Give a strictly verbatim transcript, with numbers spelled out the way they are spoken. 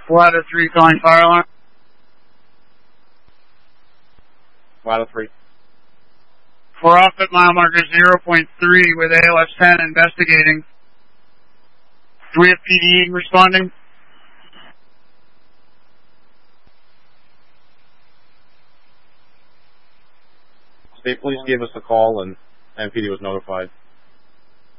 Ladder three calling fire alarm. Ladder three. We're off at mile marker zero point three with A L S ten investigating. Do we have P D E responding? State police gave us a call and M P D was notified.